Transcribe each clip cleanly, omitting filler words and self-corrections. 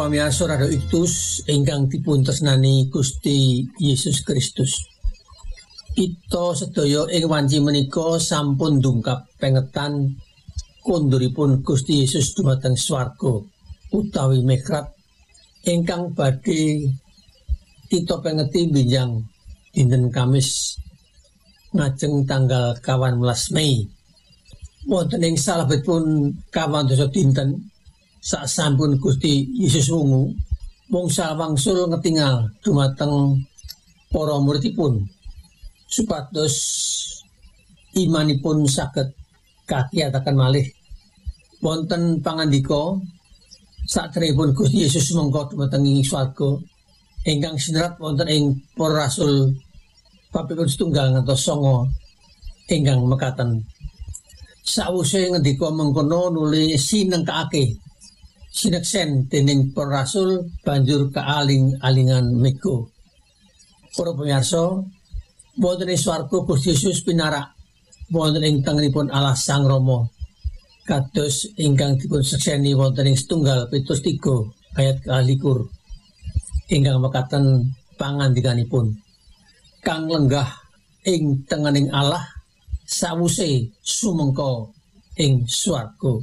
pamirsa Radio Iktus ingkang dipun tresnani Gusti Yesus Kristus. Kita sedaya ing wanci menika sampun ndungkap pengetan konduripun Gusti Yesus dumateng swarga utawi mikrat ingkang badhe kita pengeti benjang dinten Kamis ngajeng tanggal 18 Mei. Wonten ing salebetipun 20 dinten sasampun Gusti Yesus wungu wangsul wangsul ngetingal dumateng para muridipun supados imanipun saged kakiyataken malih wonten pangandika sakderengipun Gusti Yesus mengko dumateng ing swarga ingkang sinerat wonten ing para rasul bab 1 ngantos 9 ingkang mekaten. Sawise ngendika mengkono nuli sinengkake sineksen dening para rasul banjur kaaling-alingan mega. Para pamirsa, wonten ing swarga Gusti Yesus pinarak wonten ing tengenipun Allah Sang Rama kados ingkang dipun sekseni wonten ing 1 Petrus 3 ayat 21 ingkang mekaten pangandikanipun kang lenggah ing tengening Allah sawuse sumengka ing swarga.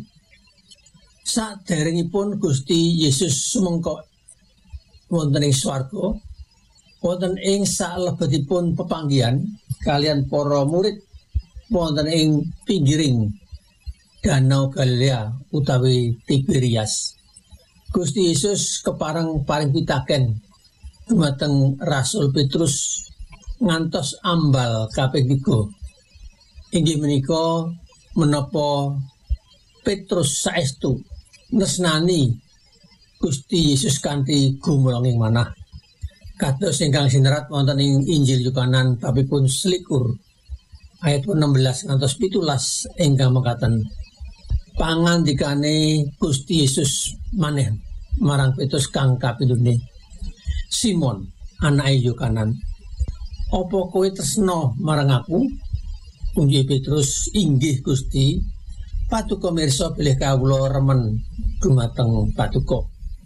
Saderengipun Gusti Yesus sumengka wonten ing swarga, wonten ing salebetipun pepanggihan kalian para murid wonten ing pinggiring Danau Galilea utawi Tiberias. Gusti Yesus kepareng paring pitaken dumateng Rasul Petrus ngantos ambal kaping 3. Inggih menika menapa Petrus saestu nesnani Gusti Yesus kanthi gumulanging manah. Kados ingkang sinerat wonten ing Injil Yohanes babipun 21 ayat 16 ngantos 17 ingkang mekaten. Pangandikane Gusti Yesus maneh marang Petrus kang kapindhone, Simon anake Yohanes, apa kowe tresna marang aku? Punji Petrus, inggih Gusti, patuko mirsa bilih kawula remen dumateng patuko.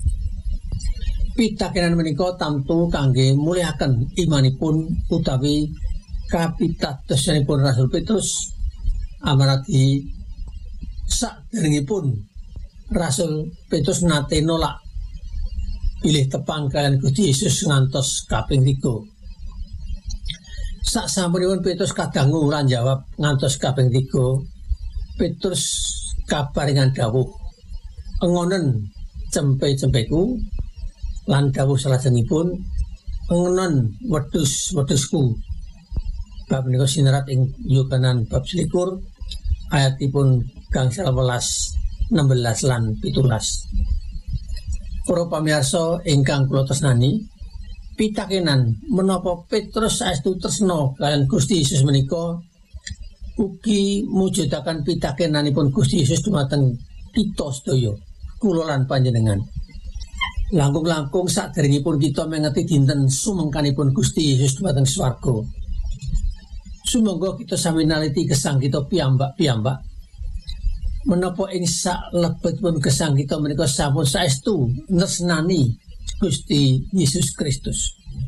Pitakenan menika tamtu kangge mulihaken imanipun utawi kapitadosanipun Rasul Petrus amargi saderengipun Rasul Petrus nate nolak bilih tepang kalian Gusti Yesus ngantos kaping 3. Sasampunipun Petrus kadangu lan jawab ngantos kaping 3, Petrus kaparingan dawuh, engonen cempe-cempeku lan dawuh salajengipun, engonen wedhus-wedhusku. Bab menika sinerat ing Yohanes bab 21 ayatipun gangsal 11, 16 lan 17. Para pamirsa ingkang kula tresnani, pitakenan menapa Petrus saestu tresna kaliyan Gusti Yesus menika ugi mujudaken pitakenanipun Gusti Yesus dumateng kita sedaya, kula lan panjenengan. Langkung-langkung saderengipun kita mengeti dinten sumengkanipun Gusti Yesus dumateng swarga. Sumangga kita sami naliti gesang kita piyambak-piyambak. Menapa ing salebetipun gesang kita menika sampun saestu nesnani Gusti Yesus Kristus.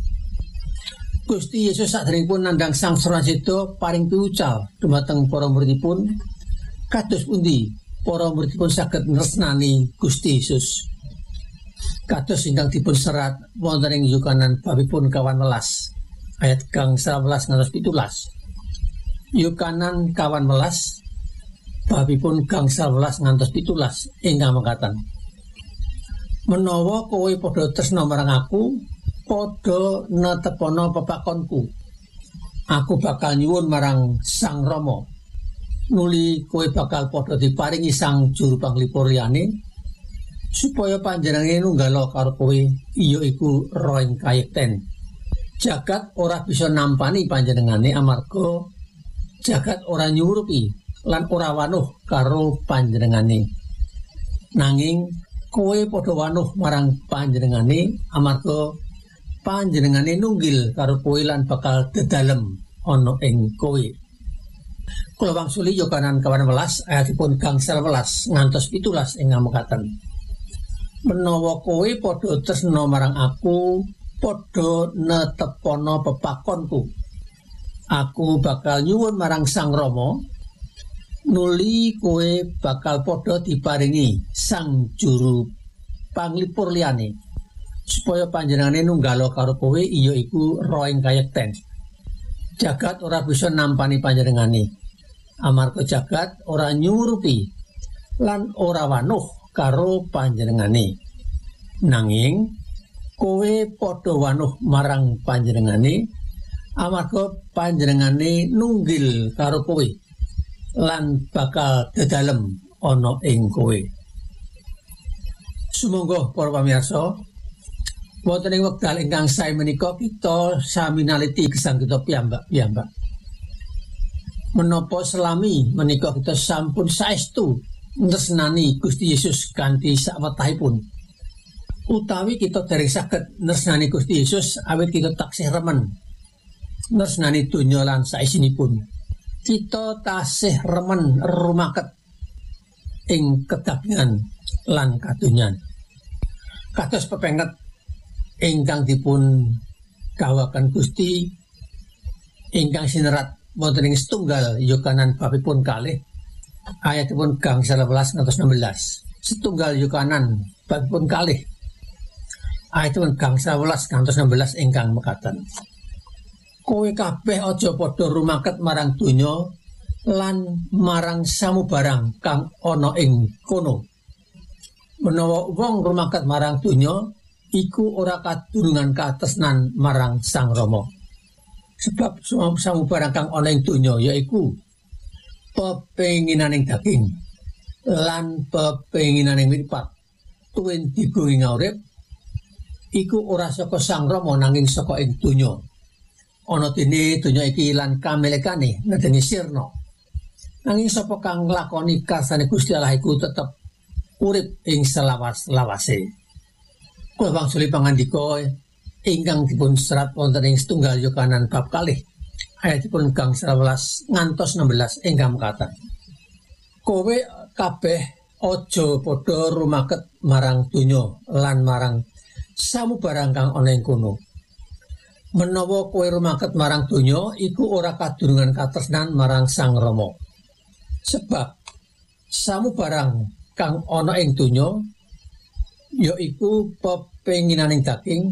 Gusti Yesus saderengipun nandhang sang Surasedo paring piwucal dumateng para muridipun kados pundi para muridipun saged nresnani Gusti Yesus. Kados ingkang dipun serat wonten ing Yohanes babipun 18 ayat gangsal 11 ngantos 17. Yohanes 18 babipun gangsal 11 ngantos 17 ingkang mekaten. Menawa kowe padha tresna marang aku, padha netepono pepakonku. Aku bakal nyuwun marang Sang Rama. Nuli kowe bakal padha diparingi Sang Juru Panglipur liyane supaya panjenengane nunggala karo kowe, iya iku roh ing kayekten. Jagat ora bisa nampani panjenengane amarga jagat ora nyurupi lan ora wanuh karo panjenengane. Nanging kowe padha wanuh marang panjenengane amarga panjenengane nunggil karo kowe lan bakal dedalem ana ing kowe. Kula wangsuli Yohanes 18 ayatipun gangsal 11 ngantos 17 ing mekaten. Menawa kowe padha tresna marang aku, padha netepono pepakonku. Aku bakal nyuwun marang Sang Rama, nuli kowe bakal padha diparingi Sang Juru Panglipur liyane, supaya panjenengane nunggalo karo kowe iya iku roh ing kayekten. Jagat ora bisa nampani panjenengane, amarga jagat ora nyurupi lan ora wanuh karo panjenengane. Nanging kowe padha wanuh marang panjenengane, amarga panjenengane nunggil karo kowe lan bakal dedalem ana ing kowe. Sumangga para pamirsa, wonten ing wekdal ingkang sae menika kita sami naliti gesang kita piyambak-piyambak. Menapa selami menika kita sampun saestu nresnani Gusti Yesus kanthi sawetahipun, utawi kita dereng saged nresnani Gusti Yesus awit kita taksih remen nresnani donya lan saisinipun. Kita tasih remen rumaket ing kedagingan lan kadonyan. Kados pepenget ingkang dipun gawaken Gusti ingkang sinerat wonten ing setunggal Yohanan babipun kalih ayatipun gangsal 11 ngantos 16. Setunggal Yohanan babipun kalih ayatipun gangsal 11 ngantos 16 ingkang mekaten. Kowe kabeh aja padha rumaket marang donya lan marang samubarang kang ana ing kono. Menawa wong rumaket marang donya iku ora kadurungan katresnan marang Sang Rama. Sebab samubarang kang ana ing donya yaiku pepenginaning daging lan pepenginaning mripat tuwin digungi urip iku ora saka Sang Rama nanging saka ing donya. Ana dene donya iki lan kamelekane ngedeni sirna. Nanging sapa kang nglakoni karsane Gusti Allah iku tetep urip ing selawas-lawase. Kula wangsuli pangandika ingkang dipun serat wonten ing setunggal Yohanan bab kalih ayatipun gangsal 11 ngantos 16 ingkang mekaten. Kowe kabeh aja padha rumaket marang donya lan marang samubarang kang ana ing kono. Menawa kowe rumaket marang donya iku ora kadurungan katresnan marang Sang Rama. Sebab samubarang kang ana ing donya yaiku pepenginaning daging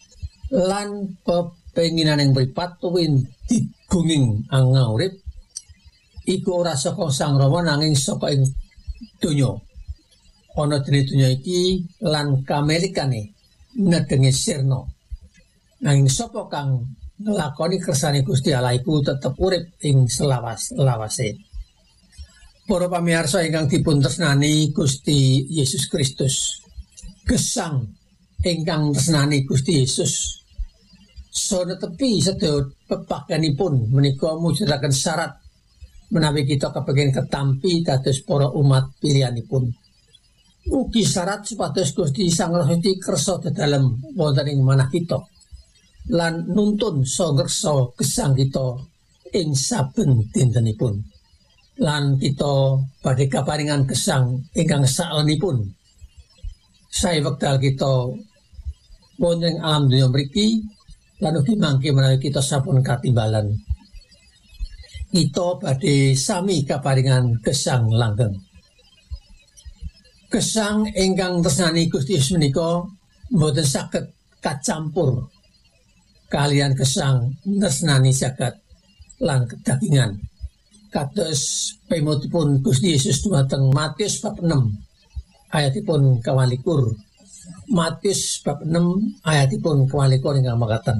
lan pepenginaning mripat tuwin digunging urip iku ora saka Sang Rama nanging saka ing donya. Ana dene donya iki lan kamelikane ngedenge sirna. Nanging sapa kang nglakoni kersane Gusti Allah iku tetep urip ing selawas-lawase. Para pamirsa ingkang dipun tresnani Gusti Yesus Kristus, gesang ingkang tresnani Gusti Yesus sono tepi sedaya pepaganipun menika mujudaken syarat menawi kita kepengin ketampi dados para umat pilihanipun. Ugi syarat supados Gusti Sang Rahati kersa dedalem wonten ing manah kita lan nuntun sangreksa gesang kita ing saben dintenipun. Lan kita badhe kaparingan gesang ingkang salenipun. Sae wekdal kita wonten ing alam donya mriki lan ugi mangke menawi kita sampun katimbalan. Kita badhe sami kaparingan gesang langgeng. Gesang ingkang tresnani Gusti Yesus menika boten saged kacampur kalian gesang tresnani jagat lan kedagingan. Kados pemutipun Gusti Yesus dumateng Matius bab 6 ayatipun 21. Matius bab 6 ayatipun 21 ingkang mekaten.